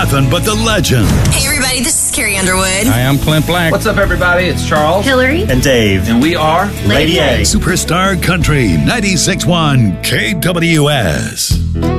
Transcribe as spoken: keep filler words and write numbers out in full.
nothing but the legend. Hey, everybody, this is Carrie Underwood. Hi, I'm Clint Black. What's up, everybody? It's Charles, Hillary, and Dave. And we are Lady A. Superstar Country ninety-six point one K W S.